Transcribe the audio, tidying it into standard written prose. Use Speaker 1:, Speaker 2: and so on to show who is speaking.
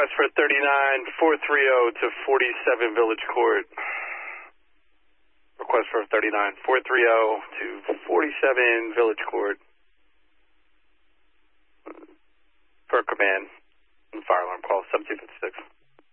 Speaker 1: request for 39430 to 47 Village Court. Request for 39430 to 47 Village Court. For command and fire alarm call 7256.